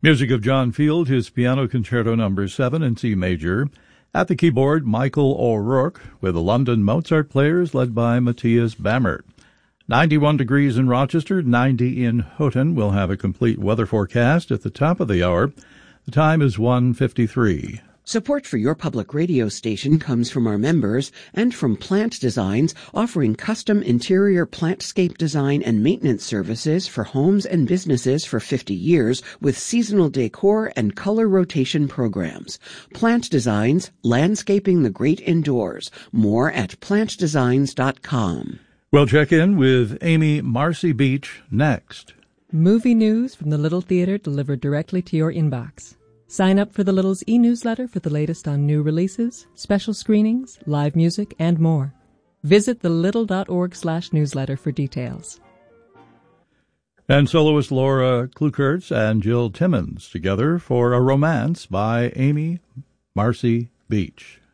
Music of John Field, his Piano Concerto No. 7 in C major. At the keyboard, Michael O'Rourke, with the London Mozart Players led by Matthias Bammert. 91 degrees in Rochester, 90 in Houghton. We'll have a complete weather forecast at the top of the hour. The time is 1:53. Support for your public radio station comes from our members and from Plant Designs, offering custom interior plantscape design and maintenance services for homes and businesses for 50 years with seasonal decor and color rotation programs. Plant Designs, landscaping the great indoors. More at plantdesigns.com. We'll check in with Amy Marcy Beach next. Movie news from the Little Theater delivered directly to your inbox. Sign up for the Little's e-newsletter for the latest on new releases, special screenings, live music, and more. Visit thelittle.org/newsletter for details. And soloist Laura Klukertz and Jill Timmons together for A Romance by Amy Marcy Beach.